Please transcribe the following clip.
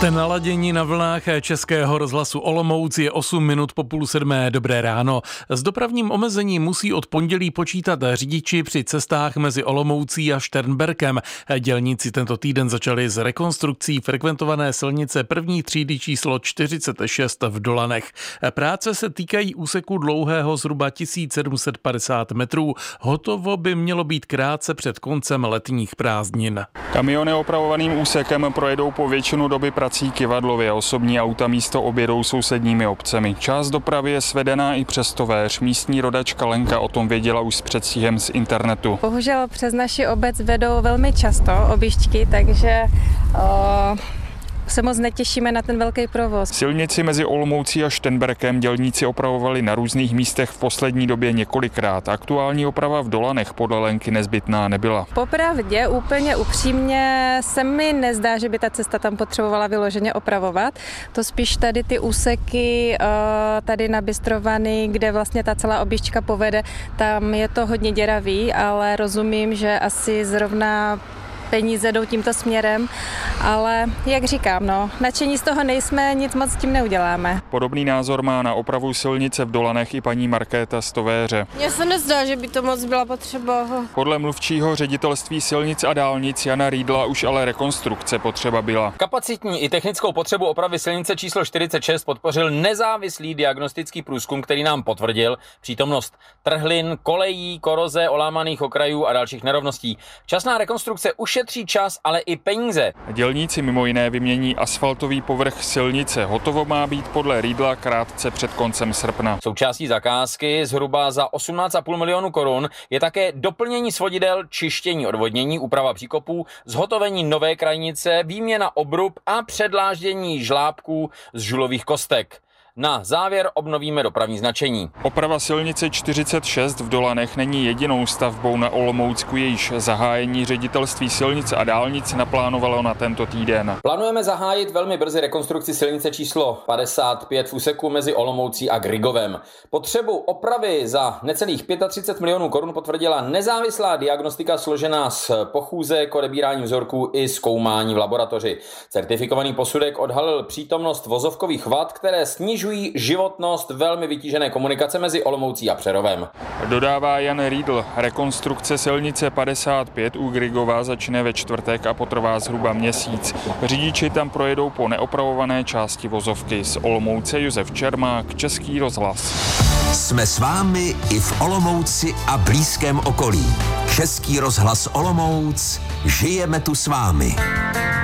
Jste naladěni na vlnách Českého rozhlasu Olomouc, je 8 minut po 6:30. Dobré ráno. S dopravním omezením musí od pondělí počítat řidiči při cestách mezi Olomoucí a Šternberkem. Dělníci tento týden začali s rekonstrukcí frekventované silnice první třídy číslo 46 v Dolanech. Práce se týkají úseku dlouhého zhruba 1750 metrů. Hotovo by mělo být krátce před koncem letních prázdnin. Kamiony opravovaným úsekem projedou po většinu doby prací Kyvadlově. Osobní auta místo objedou sousedními obcemi. Část dopravy je svedená i přes Tovéř. Místní rodačka Lenka o tom věděla už s předstihem z internetu. Bohužel přes naši obec vedou velmi často objížďky, takže se moc netěšíme na ten velký provoz. Silnici mezi Olomoucí a Šternberkem dělníci opravovali na různých místech v poslední době několikrát. Aktuální oprava v Dolanech podle Lenky nezbytná nebyla. Popravdě, úplně upřímně se mi nezdá, že by ta cesta tam potřebovala vyloženě opravovat. To spíš tady ty úseky tady na Bystrovany, kde vlastně ta celá objížďka povede, tam je to hodně děravý, ale rozumím, že asi zrovna peníze jdou tímto směrem, ale jak říkám, nadšení z toho nejsme, nic moc s tím neuděláme. Podobný názor má na opravu silnice v Dolanech i paní Markéta z Tovéře. Mně se nezdá, že by to moc byla potřeba. Podle mluvčího ředitelství silnic a dálnic Jana Riedla už ale rekonstrukce potřeba byla. Kapacitní i technickou potřebu opravy silnice číslo 46 podpořil nezávislý diagnostický průzkum, který nám potvrdil přítomnost trhlin, kolejí, koroze, olámaných okrajů a dalších nerovností. Časná rekonstrukce ušetří čas, ale i peníze. Dělníci mimo jiné vymění asfaltový povrch silnice. Hotovo má být podle Riedla krátce před koncem srpna. Součástí zakázky zhruba za 18,5 milionu korun je také doplnění svodidel, čištění odvodnění, úprava příkopů, zhotovení nové krajnice, výměna obrub a předláždění žlábků z žulových kostek. Na závěr obnovíme dopravní značení. Oprava silnice 46 v Dolanech není jedinou stavbou na Olomoucku, jejíž zahájení ředitelství silnic a dálnic naplánovalo na tento týden. Plánujeme zahájit velmi brzy rekonstrukci silnice číslo 55 v úseku mezi Olomoucí a Grigovem. Potřebu opravy za necelých 35 milionů korun potvrdila nezávislá diagnostika složená z pochůzek, odebírání vzorků i zkoumání v laboratoři. Certifikovaný posudek odhalil přítomnost vozovkových vad, které snižují životnost velmi vytížené komunikace mezi Olomoucí a Přerovem. Dodává Jan Riedl. Rekonstrukce silnice 55 u Grigova začne ve čtvrtek a potrvá zhruba měsíc. Řidiči tam projedou po neopravované části vozovky. Z Olomouce Josef Čermák, Český rozhlas. Jsme s vámi i v Olomouci a blízkém okolí. Český rozhlas Olomouc, žijeme tu s vámi.